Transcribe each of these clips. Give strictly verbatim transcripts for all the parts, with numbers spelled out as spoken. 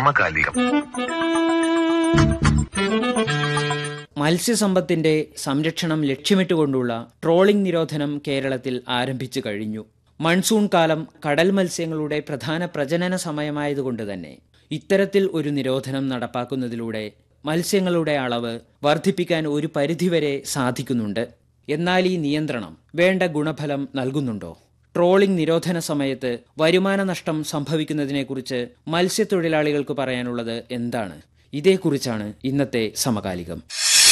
സമകാലികം. മത്സ്യസമ്പത്തിന്റെ സംരക്ഷണം ലക്ഷ്യമിട്ടുകൊണ്ടുള്ള ട്രോളിംഗ് നിരോധനം കേരളത്തിൽ ആരംഭിച്ചു കഴിഞ്ഞു. മൺസൂൺ കാലം കടൽ മത്സ്യങ്ങളുടെ പ്രധാന പ്രജനന സമയമായതുകൊണ്ട് തന്നെ ഇത്തരത്തിൽ ഒരു നിരോധനം നടപ്പാക്കുന്നതിലൂടെ മത്സ്യങ്ങളുടെ അളവ് വർദ്ധിപ്പിക്കാൻ ഒരു പരിധിവരെ സാധിക്കുന്നുണ്ട്. എന്നാൽ ഈ നിയന്ത്രണം വേണ്ട ഗുണഫലം നൽകുന്നുണ്ടോ? ട്രോളിംഗ് നിരോധന സമയത്ത് വരുമാന നഷ്ടം സംഭവിക്കുന്നതിനെക്കുറിച്ച് മത്സ്യത്തൊഴിലാളികൾക്ക് പറയാനുള്ളത് എന്താണ്? ഇതേക്കുറിച്ചാണ് ഇന്നത്തെ സമകാലികം.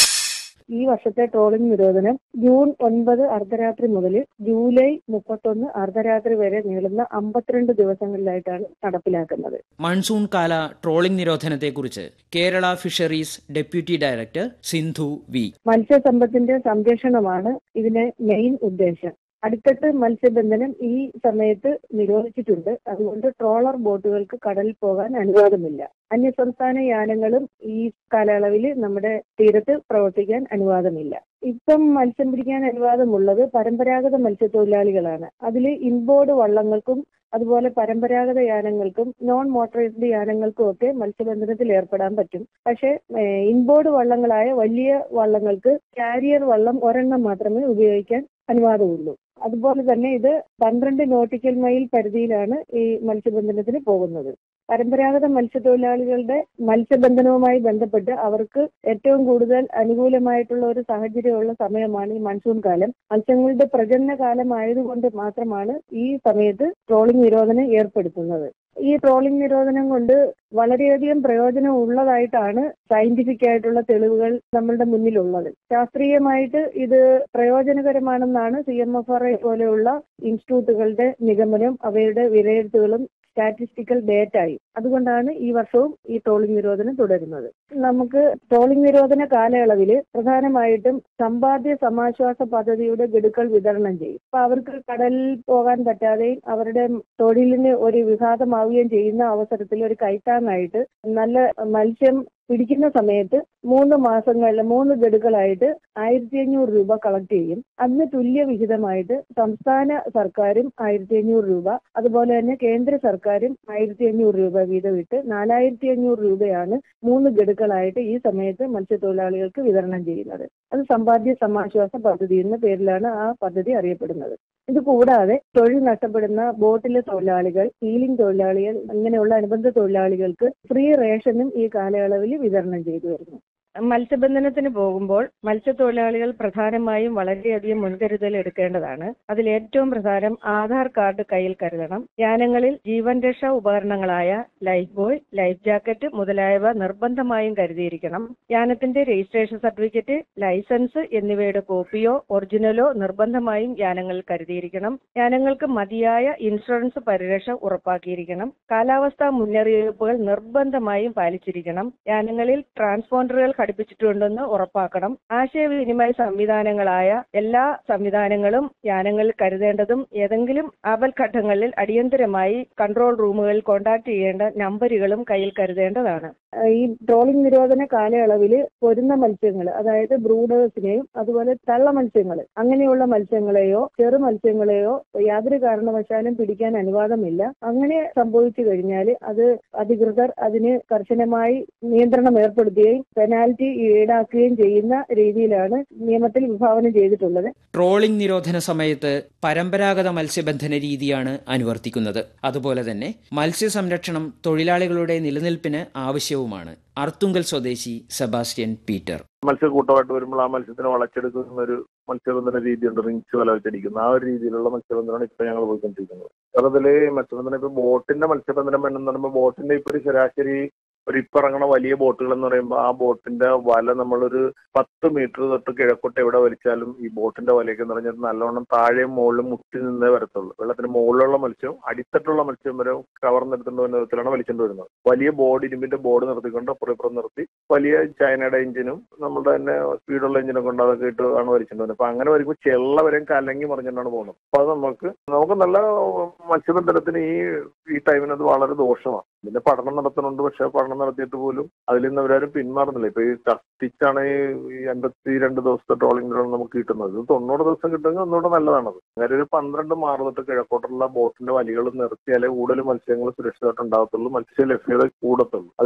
ഈ വർഷത്തെ ട്രോളിംഗ് നിരോധനം ജൂൺ ഒൻപത് അർദ്ധരാത്രി മുതൽ ജൂലൈ മുപ്പത്തൊന്ന് അർദ്ധരാത്രി വരെ നീളുന്ന അമ്പത്തിരണ്ട് ദിവസങ്ങളിലായിട്ടാണ് നടപ്പിലാക്കുന്നത്. മൺസൂൺ കാല trawling നിരോധനത്തെക്കുറിച്ച് Kerala fisheries deputy director Sindhu V. മത്സ്യസമ്പത്തിന്റെ സംരക്ഷണമാണ് ഇതിന്റെ മെയിൻ ഉദ്ദേശം. അടിത്തട്ട് മത്സ്യബന്ധനം ഈ സമയത്ത് നിരോധിച്ചിട്ടുണ്ട്. അതുകൊണ്ട് ട്രോളർ ബോട്ടുകൾക്ക് കടലിൽ പോകാൻ അനുവാദമില്ല. അന്യസംസ്ഥാന യാനങ്ങളും ഈ കാലയളവിൽ നമ്മുടെ തീരത്ത് പ്രവർത്തിക്കാൻ അനുവാദമില്ല. ഇപ്പം മത്സ്യം പിടിക്കാൻ അനുവാദമുള്ളത് പരമ്പരാഗത മത്സ്യത്തൊഴിലാളികളാണ്. അതിൽ ഇൻബോർഡ് വള്ളങ്ങൾക്കും അതുപോലെ പരമ്പരാഗത യാനങ്ങൾക്കും നോൺ മോട്ടറൈസ്ഡ് യാനങ്ങൾക്കും ഒക്കെ മത്സ്യബന്ധനത്തിൽ ഏർപ്പെടാൻ പറ്റും. പക്ഷേ ഇൻബോർഡ് വള്ളങ്ങളായ വലിയ വള്ളങ്ങൾക്ക് കാരിയർ വള്ളം ഒരെണ്ണം മാത്രമേ ഉപയോഗിക്കാൻ അനുവാദമുള്ളൂ. അതുപോലെ തന്നെ ഇത് പന്ത്രണ്ട് നോട്ടിക്കൽ മൈൽ പരിധിയിലാണ് ഈ മത്സ്യബന്ധനത്തിന് പോകുന്നത്. പരമ്പരാഗത മത്സ്യത്തൊഴിലാളികളുടെ മത്സ്യബന്ധനവുമായി ബന്ധപ്പെട്ട് അവർക്ക് ഏറ്റവും കൂടുതൽ അനുകൂലമായിട്ടുള്ള ഒരു സാഹചര്യമുള്ള സമയമാണ് ഈ മൺസൂൺ കാലം. മത്സ്യങ്ങളുടെ പ്രജനന കാലം ആയതുകൊണ്ട് മാത്രമാണ് ഈ സമയത്ത് ട്രോളിംഗ് നിരോധനം ഏർപ്പെടുത്തുന്നത്. ഈ ട്രോളിംഗ് നിരോധനം കൊണ്ട് വളരെയധികം പ്രയോജനം ഉള്ളതായിട്ടാണ് സയന്റിഫിക് ആയിട്ടുള്ള തെളിവുകൾ നമ്മളുടെ മുന്നിലുള്ളത്. ശാസ്ത്രീയമായിട്ട് ഇത് പ്രയോജനകരമാണെന്നാണ് C M F R I പോലെയുള്ള ഇൻസ്റ്റിറ്റ്യൂട്ടുകളുടെ നിഗമനം, അവയുടെ വിലയിരുത്തലുകളും സ്റ്റാറ്റിസ്റ്റിക്കൽ ഡേറ്റയും. അതുകൊണ്ടാണ് ഈ വർഷവും ഈ ട്രോളിംഗ് നിരോധനം തുടരുന്നത്. നമുക്ക് ട്രോളിംഗ് നിരോധന കാലയളവിൽ പ്രധാനമായിട്ടും സമ്പാദ്യ സമാശ്വാസ പദ്ധതിയുടെ ഗഡുക്കൾ വിതരണം ചെയ്യും. അപ്പൊ അവർക്ക് കടലിൽ പോകാൻ പറ്റാതെയും അവരുടെ തൊഴിലിന് ഒരു വിഘാതമാവുകയും ചെയ്യുന്ന അവസരത്തിൽ ഒരു കൈത്താങ്ങായിട്ട് നല്ല മത്സ്യം പിടിക്കുന്ന സമയത്ത് മൂന്ന് മാസങ്ങളിൽ മൂന്ന് ഗഡുക്കളായിട്ട് ആയിരത്തി അഞ്ഞൂറ് രൂപ കളക്ട് ചെയ്യും. അതിന് തുല്യ വിഹിതമായിട്ട് സംസ്ഥാന സർക്കാരും ആയിരത്തി അഞ്ഞൂറ് രൂപ, അതുപോലെ തന്നെ കേന്ദ്ര സർക്കാരും ആയിരത്തി അഞ്ഞൂറ് രൂപ വീതം ഇട്ട് നാലായിരത്തി അഞ്ഞൂറ് രൂപയാണ് മൂന്ന് ഗഡുക്കളായിട്ട് ഈ സമയത്ത് മത്സ്യത്തൊഴിലാളികൾക്ക് വിതരണം ചെയ്യുന്നത്. അത് സമ്പാദ്യ സമാശ്വാസ പദ്ധതി എന്ന പേരിലാണ് ആ പദ്ധതി അറിയപ്പെടുന്നത്. ഇത് കൂടാതെ തൊഴിൽ നഷ്ടപ്പെടുന്ന ബോട്ടിലെ തൊഴിലാളികൾ, സീലിംഗ് തൊഴിലാളികൾ, അങ്ങനെയുള്ള അനുബന്ധ തൊഴിലാളികൾക്ക് ഫ്രീ റേഷനും ഈ കാലയളവിൽ വിതരണം ചെയ്തു വരുന്നു. മത്സ്യബന്ധനത്തിന് പോകുമ്പോൾ മത്സ്യത്തൊഴിലാളികൾ പ്രധാനമായും വളരെയധികം മുൻകരുതൽ എടുക്കേണ്ടതാണ്. അതിൽ ഏറ്റവും പ്രധാനം ആധാർ കാർഡ് കയ്യിൽ കരുതണം. യാനങ്ങളിൽ ജീവൻ രക്ഷാ ഉപകരണങ്ങളായ ലൈഫ് ബോയ്, ലൈഫ് ജാക്കറ്റ് മുതലായവ നിർബന്ധമായും കരുതിയിരിക്കണം. യാനത്തിന്റെ രജിസ്ട്രേഷൻ സർട്ടിഫിക്കറ്റ്, ലൈസൻസ് എന്നിവയുടെ കോപ്പിയോ ഒറിജിനലോ നിർബന്ധമായും യാനങ്ങളിൽ കരുതിയിരിക്കണം. യാനങ്ങൾക്ക് മതിയായ ഇൻഷുറൻസ് പരിരക്ഷ ഉറപ്പാക്കിയിരിക്കണം. കാലാവസ്ഥാ മുന്നറിയിപ്പുകൾ നിർബന്ധമായും പാലിച്ചിരിക്കണം. യാനങ്ങളിൽ ട്രാൻസ്പോണ്ടറുകൾ ഘടിപ്പിച്ചിട്ടുണ്ടെന്ന് ഉറപ്പാക്കണം. ആശയവിനിമയ സംവിധാനങ്ങളായ എല്ലാ സംവിധാനങ്ങളും യാനങ്ങളിൽ കരുതേണ്ടതും ഏതെങ്കിലും ആപൽഘട്ടങ്ങളിൽ അടിയന്തരമായി കൺട്രോൾ റൂമുകളിൽ കോൺടാക്ട് ചെയ്യേണ്ട നമ്പറുകളും കയ്യിൽ കരുതേണ്ടതാണ്. ഈ ട്രോളിംഗ് നിരോധന കാലയളവിൽ പൊരുന്ന മത്സ്യങ്ങൾ, അതായത് ബ്രൂഡേഴ്സിനെയും അതുപോലെ തള്ള മത്സ്യങ്ങൾ, അങ്ങനെയുള്ള മത്സ്യങ്ങളെയോ ചെറു മത്സ്യങ്ങളെയോ യാതൊരു കാരണവശാലും പിടിക്കാൻ അനുവാദമില്ല. അങ്ങനെ സംഭവിച്ചു കഴിഞ്ഞാൽ അത് അധികൃതർ അതിന് കർശനമായി നിയന്ത്രണം ഏർപ്പെടുത്തുകയും പെനാൽറ്റി ഈടാക്കുകയും ചെയ്യുന്ന രീതിയിലാണ് നിയമത്തിൽ വിഭാവനം ചെയ്തിട്ടുള്ളത്. ട്രോളിംഗ് നിരോധന സമയത്ത് പരമ്പരാഗത മത്സ്യബന്ധന രീതിയാണ് അനുവർത്തിക്കുന്നത്. അതുപോലെ തന്നെ മത്സ്യസംരക്ഷണം തൊഴിലാളികളുടെ നിലനിൽപ്പിന് ആവശ്യവുമാണ്. അർത്തുങ്കൽ സ്വദേശി സെബാസ്റ്റ്യൻ പീറ്റർ. മത്സ്യക്കൂട്ടമായിട്ട് വരുമ്പോൾ ആ മത്സ്യത്തിനെ വളച്ചെടുക്കുന്ന ഒരു മത്സ്യബന്ധന രീതിയുണ്ട്, റിങ്സ് വല വെച്ചടിക്കുന്ന ആ ഒരു രീതിയിലുള്ള മത്സ്യബന്ധനമാണ് ഇപ്പൊ ഞങ്ങൾ പോയിക്കൊണ്ടിരിക്കുന്നത്. അതില് മത്സ്യബന്ധനം ഇപ്പൊ ബോട്ടിന്റെ മത്സ്യബന്ധനം വേണമെന്ന് പറയുമ്പോൾ ബോട്ടിന്റെ ഇപ്പൊ ഒരു ശരാശരി ഒരു ഇപ്പൊ ഇറങ്ങണ വലിയ ബോട്ടുകൾ എന്ന് പറയുമ്പോൾ ആ ബോട്ടിന്റെ വല നമ്മളൊരു പത്ത് മീറ്റർ തൊട്ട് കിഴക്കോട്ട് എവിടെ വലിച്ചാലും ഈ ബോട്ടിന്റെ വലയൊക്കെ എന്ന് പറഞ്ഞാൽ നല്ലോണം താഴെയും മുകളിലും മുട്ടി നിന്നേ വരത്തുള്ളൂ. വെള്ളത്തിന് മുകളിലുള്ള മത്സ്യവും അടിത്തട്ടുള്ള മത്സ്യം വരെ കവർന്നെടുത്തുകൊണ്ട് വരുന്ന വിധത്തിലാണ് വലിച്ചുകൊണ്ട് വരുന്നത്. വലിയ ബോർഡ്, ഇരുമ്പിന്റെ ബോർഡ് നിർത്തിക്കൊണ്ട് അപ്പുറം ഇപ്പുറം നിർത്തി വലിയ ചൈനയുടെ എഞ്ചിനും നമ്മളുടെ തന്നെ സ്പീഡുള്ള എഞ്ചിനൊക്കെ ഉണ്ട്, അതൊക്കെ ഇട്ട് ആണ് വലിച്ചുകൊണ്ട് വരുന്നത്. അപ്പൊ അങ്ങനെ വരുമ്പോൾ ചെള്ള വരെയും കലങ്ങി മറിഞ്ഞിട്ടാണ് പോകുന്നത്. അപ്പൊ അത് നമുക്ക് നമുക്ക് നല്ല മത്സ്യബന്ധനത്തിന് ഈ ഈ ടൈമിന് അത് വളരെ ദോഷമാണ്. ഇതിന്റെ പഠനം നടത്തുന്നുണ്ട്, പക്ഷെ പഠനം നടത്തിയിട്ട് പോലും അതിൽ നിന്ന് അവരാരും പിന്മാറുന്നില്ല. ഇപ്പൊ ഈ കത്തിച്ചാണ് ഈ അൻപത്തി രണ്ട് ദിവസത്തെ ട്രോളിംഗ് നിരോധനം നമുക്ക് കിട്ടുന്നത്. തൊണ്ണൂറ് ദിവസം കിട്ടുമെങ്കിൽ ഒന്നുകൂടെ നല്ലതാണത്. അങ്ങനെ ഒരു പന്ത്രണ്ട് മാറ് തൊട്ട് കിഴക്കോട്ടുള്ള ബോട്ടിന്റെ വലികൾ നിർത്തിയാലേ കൂടുതൽ മത്സ്യങ്ങൾ സുരക്ഷിതമായിട്ട് ഉണ്ടാകത്തുള്ളൂ, മത്സ്യ ലഭ്യത കൂടത്തുള്ളൂ.